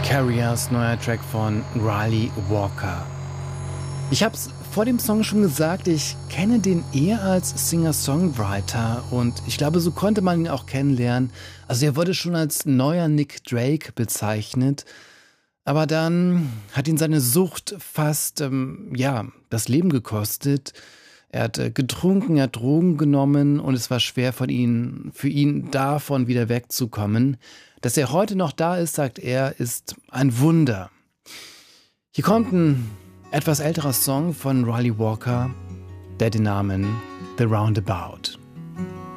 Carriers neuer Track von Raleigh Walker. Ich habe es vor dem Song schon gesagt, ich kenne den eher als Singer-Songwriter und ich glaube, so konnte man ihn auch kennenlernen. Also er wurde schon als neuer Nick Drake bezeichnet, aber dann hat ihn seine Sucht fast das Leben gekostet. Er hat getrunken, er hat Drogen genommen und es war schwer für ihn davon wieder wegzukommen. Dass er heute noch da ist, sagt er, ist ein Wunder. Hier kommt ein etwas älterer Song von Raleigh Walker, der den Namen The Roundabout